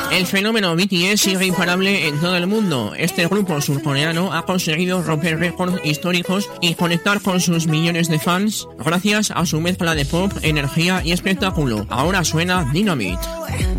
El fenómeno BTS sigue imparable en todo el mundo. Este grupo surcoreano ha conseguido romper récords históricos y conectar con sus millones de fans gracias a su mezcla de pop, energía y espectáculo. Ahora suena Dynamite.